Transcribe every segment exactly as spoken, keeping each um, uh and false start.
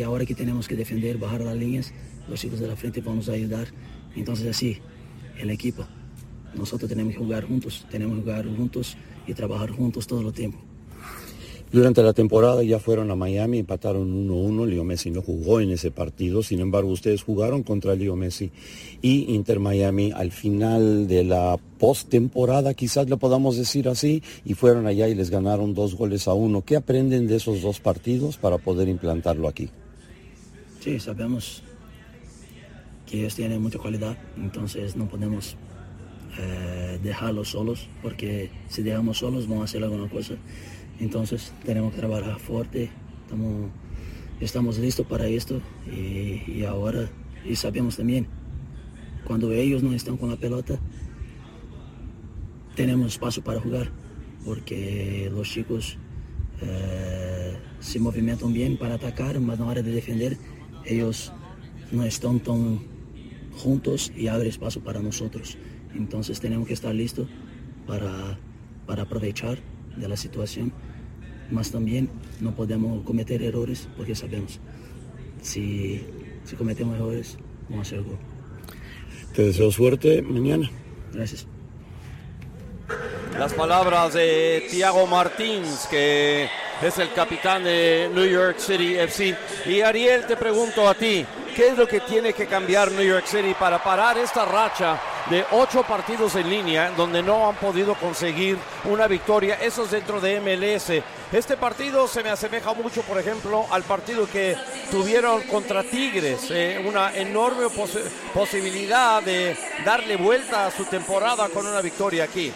ahora que tenemos que defender, bajar las líneas, los chicos de la frente vamos a ayudar. Entonces así, el equipo, nosotros tenemos que jugar juntos, tenemos que jugar juntos y trabajar juntos todo el tiempo. Durante la temporada ya fueron a Miami, empataron uno uno, Leo Messi no jugó en ese partido, sin embargo ustedes jugaron contra Leo Messi y Inter Miami al final de la postemporada, quizás lo podamos decir así, y fueron allá y les ganaron dos goles a uno. ¿Qué aprenden de esos dos partidos para poder implantarlo aquí? Sí, sabemos que ellos tienen mucha calidad, entonces no podemos eh, dejarlos solos, porque si dejamos solos vamos a hacer alguna cosa. Entonces tenemos que trabajar fuerte, estamos, estamos listos para esto y, y ahora y sabemos también, cuando ellos no están con la pelota, tenemos espacio para jugar, porque los chicos eh, se movimentan bien para atacar, mas na hora de defender ellos no están tan juntos y abre espacio para nosotros. Entonces tenemos que estar listos para, para aprovechar de la situación, mas también no podemos cometer errores porque sabemos, si, si cometemos errores, vamos a hacer gol. Te deseo suerte mañana. Gracias. Las palabras de Thiago Martins, que es el capitán de New York City F C. Y Ariel, te pregunto a ti, ¿qué es lo que tiene que cambiar New York City para parar esta racha de ocho partidos en línea donde no han podido conseguir una victoria? Eso es dentro de M L S. Este partido se me asemeja mucho, por ejemplo, al partido que tuvieron contra Tigres. Eh, una enorme pos posibilidad de darle vuelta a su temporada con una victoria aquí.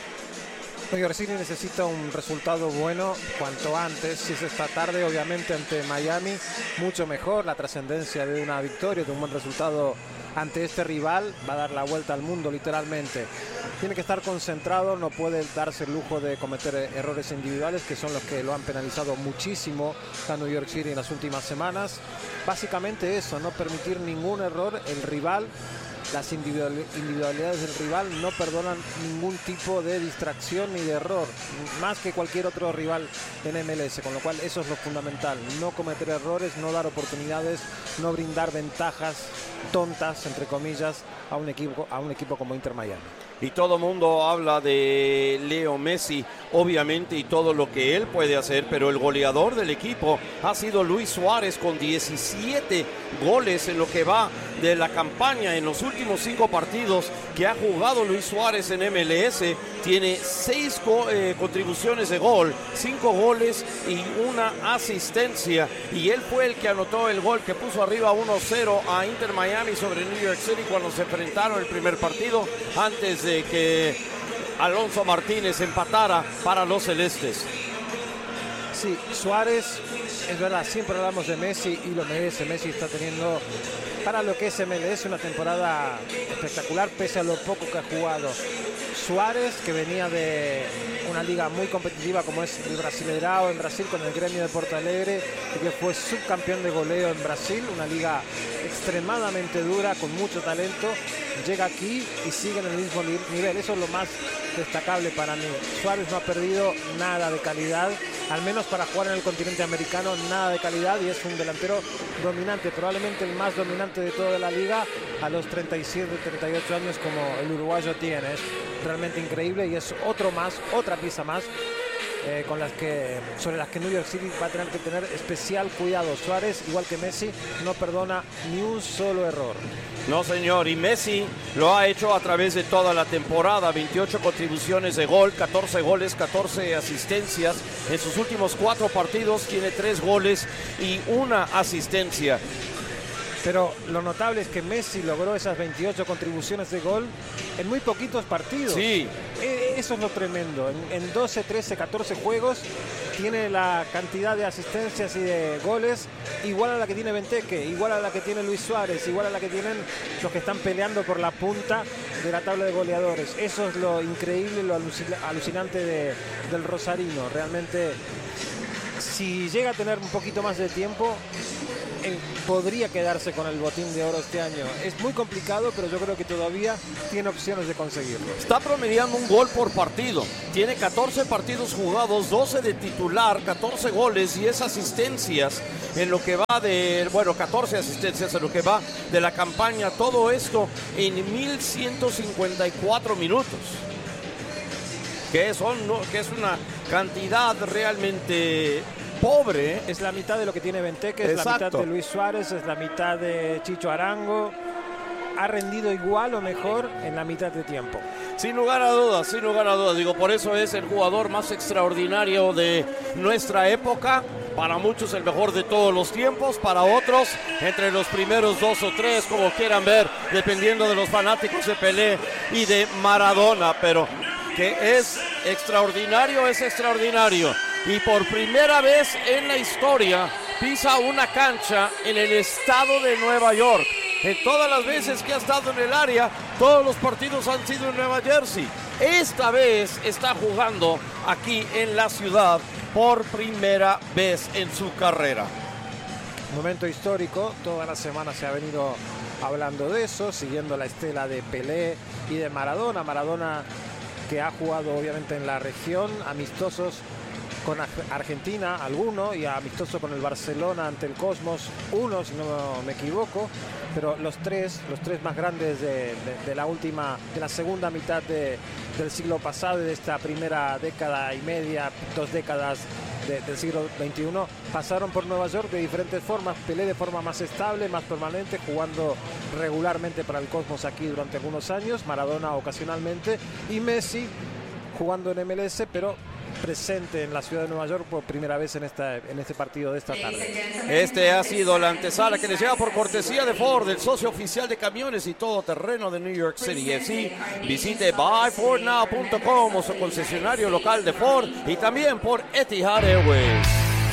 New York City necesita un resultado bueno cuanto antes. Si es esta tarde, obviamente ante Miami, mucho mejor. La trascendencia de una victoria, de un buen resultado ante este rival va a dar la vuelta al mundo literalmente. Tiene que estar concentrado, no puede darse el lujo de cometer errores individuales, que son los que lo han penalizado muchísimo a New York City en las últimas semanas. Básicamente eso, no permitir ningún error. El rival, las individualidades del rival no perdonan ningún tipo de distracción ni de error, más que cualquier otro rival en M L S, con lo cual eso es lo fundamental, no cometer errores, no dar oportunidades, no brindar ventajas tontas, entre comillas, a un equipo, a un equipo como Inter Miami. Y todo mundo habla de Leo Messi, obviamente, y todo lo que él puede hacer, pero el goleador del equipo ha sido Luis Suárez con diecisiete goles en lo que va de la campaña. En los últimos cinco partidos que ha jugado Luis Suárez en M L S, tiene seis eh, contribuciones de gol, cinco goles y una asistencia. Y él fue el que anotó el gol que puso arriba uno cero a Inter Miami sobre New York City cuando se enfrentaron el primer partido, antes de que Alonso Martínez empatara para los celestes. Sí, Suárez, es verdad, siempre hablamos de Messi y lo merece. Messi está teniendo, para lo que es M L S, una temporada espectacular, pese a lo poco que ha jugado. Suárez, que venía de una liga muy competitiva como es el Brasileirao en Brasil con el Gremio de Porto Alegre, y que fue subcampeón de goleo en Brasil, una liga extremadamente dura, con mucho talento, llega aquí y sigue en el mismo nivel. Eso es lo más destacable para mí. Suárez no ha perdido nada de calidad, al menos para jugar en el continente americano, nada de calidad, y es un delantero dominante, probablemente el más dominante de toda la liga a los treinta y siete, treinta y ocho años como el uruguayo tiene. Es realmente increíble y es otro más, otra pieza más eh, con las que, sobre las que New York City va a tener que tener especial cuidado. Suárez, igual que Messi, no perdona ni un solo error. No, señor, y Messi lo ha hecho a través de toda la temporada, veintiocho contribuciones de gol, catorce goles, catorce asistencias. En sus últimos cuatro partidos tiene tres goles y una asistencia. Pero lo notable es que Messi logró esas veintiocho contribuciones de gol en muy poquitos partidos. Sí. Eso es lo tremendo. En, en doce, trece, catorce juegos tiene la cantidad de asistencias y de goles igual a la que tiene Benteke, igual a la que tiene Luis Suárez, igual a la que tienen los que están peleando por la punta de la tabla de goleadores. Eso es lo increíble, lo alucinante de, del rosarino. Realmente, si llega a tener un poquito más de tiempo, él podría quedarse con el botín de oro este año. Es muy complicado, pero yo creo que todavía tiene opciones de conseguirlo. Está promediando un gol por partido. Tiene catorce partidos jugados, doce de titular, catorce goles, diez asistencias en lo que va de, bueno, catorce asistencias en lo que va de la campaña. Todo esto en mil ciento cincuenta y cuatro minutos. Que, son, ¿no? que es una cantidad realmente pobre. Es la mitad de lo que tiene Benteke, es Exacto. la mitad de Luis Suárez, es la mitad de Chicho Arango. Ha rendido igual o mejor en la mitad de tiempo. Sin lugar a dudas, sin lugar a dudas. Digo, por eso es el jugador más extraordinario de nuestra época. Para muchos el mejor de todos los tiempos, para otros entre los primeros dos o tres, como quieran ver, dependiendo de los fanáticos de Pelé y de Maradona. Pero que es extraordinario, es extraordinario. Y por primera vez en la historia pisa una cancha en el estado de Nueva York. En todas las veces que ha estado en el área, todos los partidos han sido en Nueva Jersey. Esta vez está jugando aquí en la ciudad por primera vez en su carrera. Momento histórico, toda la semana se ha venido hablando de eso, siguiendo la estela de Pelé y de Maradona. Maradona, que ha jugado obviamente en la región, amistosos con Argentina, alguno, y amistoso con el Barcelona ante el Cosmos, uno, si no me equivoco, pero los tres, los tres más grandes de, de, de la última, de la segunda mitad de, del siglo pasado y de esta primera década y media, dos décadas de, del siglo veintiuno, pasaron por Nueva York de diferentes formas. Pelé de forma más estable, más permanente, jugando regularmente para el Cosmos aquí durante algunos años, Maradona ocasionalmente, y Messi jugando en M L S, pero presente en la ciudad de Nueva York por primera vez en, esta, en este partido de esta tarde. Este ha sido la antesala que les llega por cortesía de Ford, el socio oficial de camiones y todoterreno de New York City. Y así visite buy ford now punto com o su concesionario local de Ford, y también por Etihad Airways.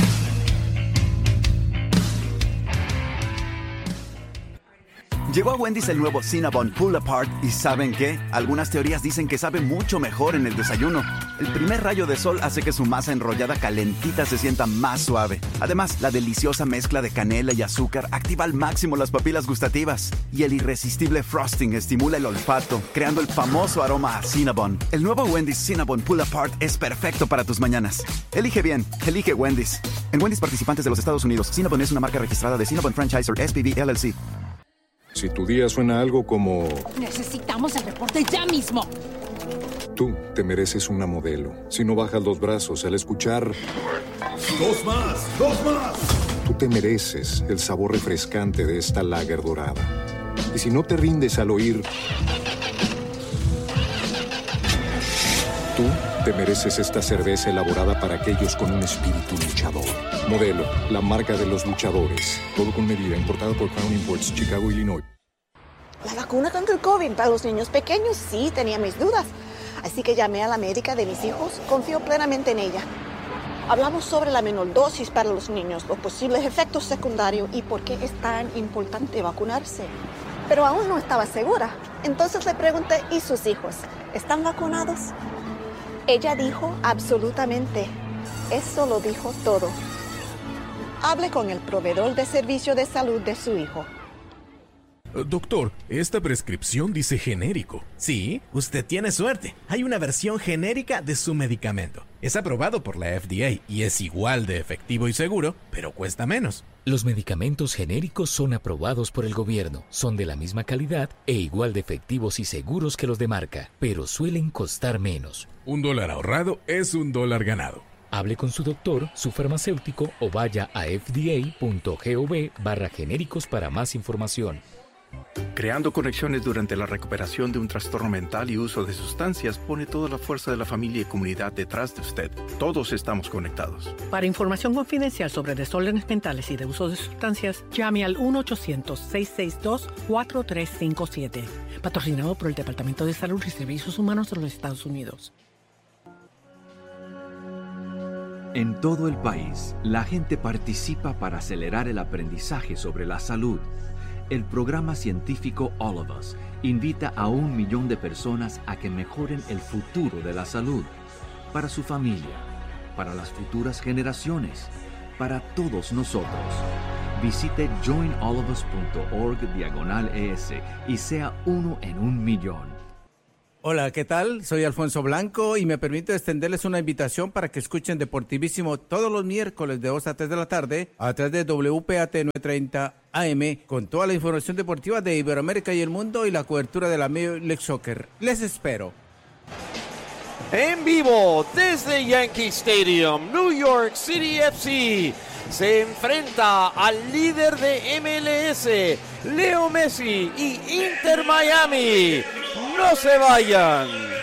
Llegó a Wendy's el nuevo Cinnabon Pull Apart y ¿saben qué? Algunas teorías dicen que sabe mucho mejor en el desayuno. El primer rayo de sol hace que su masa enrollada calentita se sienta más suave. Además, la deliciosa mezcla de canela y azúcar activa al máximo las papilas gustativas. Y el irresistible frosting estimula el olfato, creando el famoso aroma a Cinnabon. El nuevo Wendy's Cinnabon Pull Apart es perfecto para tus mañanas. Elige bien, elige Wendy's. En Wendy's participantes de los Estados Unidos, Cinnabon es una marca registrada de Cinnabon Franchisor S P V L L C. Si tu día suena algo como... Necesitamos el reporte ya mismo. Tú te mereces una modelo. Si no bajas los brazos al escuchar... ¡Dos más! ¡Dos más! Tú te mereces el sabor refrescante de esta lager dorada. Y si no te rindes al oír... Tú te mereces esta cerveza elaborada para aquellos con un espíritu luchador. Modelo, la marca de los luchadores. Todo con medida, importado por Crown Imports, Chicago, Illinois. La vacuna contra el COVID para los niños pequeños, sí, tenía mis dudas. Así que llamé a la médica de mis hijos, confío plenamente en ella. Hablamos sobre la menor dosis para los niños, los posibles efectos secundarios y por qué es tan importante vacunarse. Pero aún no estaba segura. Entonces le pregunté, ¿y sus hijos? ¿Están vacunados? Ella dijo absolutamente. Eso lo dijo todo. Hable con el proveedor de servicio de salud de su hijo. Doctor, esta prescripción dice genérico. Sí, usted tiene suerte. Hay una versión genérica de su medicamento. Es aprobado por la F D A y es igual de efectivo y seguro, pero cuesta menos. Los medicamentos genéricos son aprobados por el gobierno, son de la misma calidad e igual de efectivos y seguros que los de marca, pero suelen costar menos. Un dólar ahorrado es un dólar ganado. Hable con su doctor, su farmacéutico o vaya a f d a punto gov barra genéricos para más información. Creando conexiones durante la recuperación de un trastorno mental y uso de sustancias pone toda la fuerza de la familia y comunidad detrás de usted. Todos estamos conectados. Para información confidencial sobre desórdenes mentales y de uso de sustancias, llame al uno ochocientos, seiscientos sesenta y dos, cuatro tres cinco siete. Patrocinado por el Departamento de Salud y Servicios Humanos de los Estados Unidos. En todo el país, la gente participa para acelerar el aprendizaje sobre la salud. El programa científico All of Us invita a un millón de personas a que mejoren el futuro de la salud, para su familia, para las futuras generaciones, para todos nosotros. Visite join all of us punto org diagonal es y sea uno en un millón. Hola, ¿qué tal? Soy Alfonso Blanco y me permito extenderles una invitación para que escuchen Deportivísimo todos los miércoles de dos a tres de la tarde a través de W P A T novecientos treinta A M con toda la información deportiva de Iberoamérica y el mundo y la cobertura de la Major League Soccer. Les espero. En vivo desde Yankee Stadium, New York City F C se enfrenta al líder de M L S, Leo Messi y Inter Miami. No se vayan.